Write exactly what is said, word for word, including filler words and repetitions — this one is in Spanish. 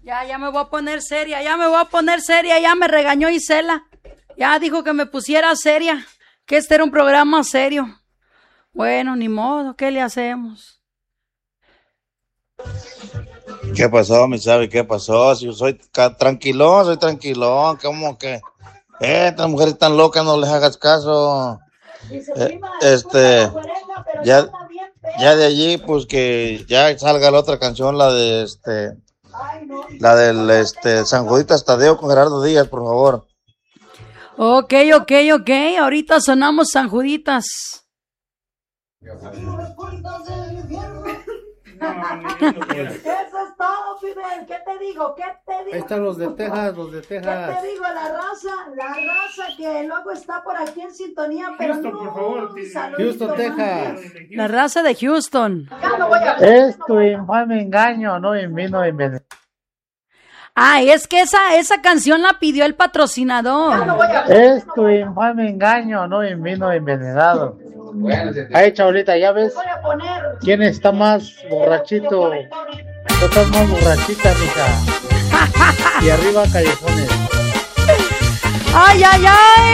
Ya, ya me voy a poner seria, ya me voy a poner seria, ya me regañó Isela. Ya dijo que me pusiera seria, que este era un programa serio. Bueno, ni modo, ¿qué le hacemos? ¿Qué pasó, mi sabe? ¿Qué pasó? Si yo soy ca- tranquilón, soy tranquilón. ¿Cómo que? Eh, estas mujeres tan locas, no les hagas caso. Eh, este, ya, ya de allí, pues que ya salga la otra canción, la de este, la del este, San Juditas Tadeo con Gerardo Díaz, por favor. Ok, ok, ok, ahorita sonamos San Juditas. Eso es todo, Fidel. ¿Qué te digo? ¿Qué te digo? Ahí están los de Texas, los de ¿Qué Texas. te digo? La raza, la raza que luego está por aquí en sintonía, pero Houston, no, por favor, un saludito Houston, más. Texas. La raza de Houston. Ya no voy a... Es tu infame engaño, no me vino a envenenar. Ah, es que esa, esa canción la pidió el patrocinador. Es tu infame engaño, no me vino envenenado. Ahí, chavalita, ¿ya ves Voy a poner... quién está más borrachito? Tú estás más borrachita, mija. Y arriba callejones. Ay, ay, ay.